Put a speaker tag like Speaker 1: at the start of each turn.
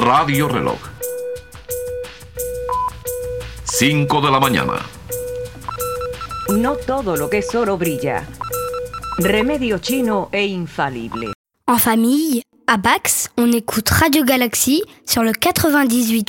Speaker 1: Radio Reloj. 5 de la mañana.
Speaker 2: No todo lo que es oro brilla. Remedio chino e infalible.
Speaker 3: En famille, à Bax, on écoute Radio Galaxy sur le 98.8.